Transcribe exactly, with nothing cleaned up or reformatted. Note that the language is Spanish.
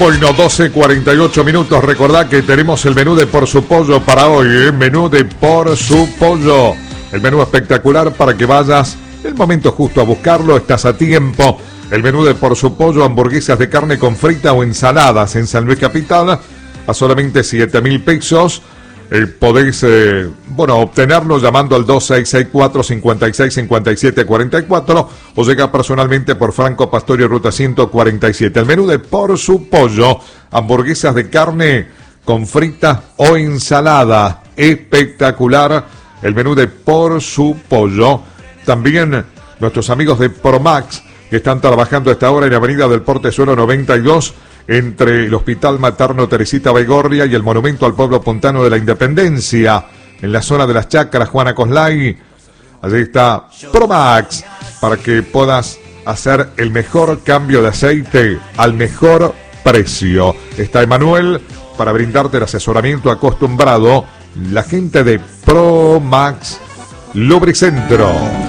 Bueno, doce cuarenta y ocho minutos. Recordá que tenemos el menú de Por Su Pollo para hoy, ¿eh? Menú de Por Su Pollo. El menú espectacular para que vayas el momento justo a buscarlo. Estás a tiempo. El menú de Por Su Pollo, hamburguesas de carne con frita o ensaladas en San Luis Capital a solamente siete mil pesos. Eh, podéis, eh, bueno, obtenerlo llamando al dos seis seis cuatro, cinco seis, cinco siete cuatro cuatro o llega personalmente por Franco Pastorio, ruta ciento cuarenta y siete. El menú de Por Su Pollo, hamburguesas de carne con frita o ensalada. Espectacular el menú de Por Su Pollo. También nuestros amigos de Promax, que están trabajando a esta hora en Avenida del Portezuelo noventa y dos, entre el Hospital Materno Teresita Baigorria y el Monumento al Pueblo Puntano de la Independencia, en la zona de las Chacras Juana Coslay. Allí está Promax, para que puedas hacer el mejor cambio de aceite al mejor precio. Está Emanuel para brindarte el asesoramiento acostumbrado, la gente de Promax Lubricentro.